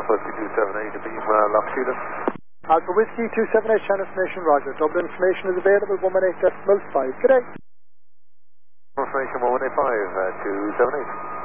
Alpha Whiskey 278 to beam Loch Sheelan. Alpha Whiskey 278, channel information, roger. Double information is available, 118.5. Good day. Information 118.5, 278.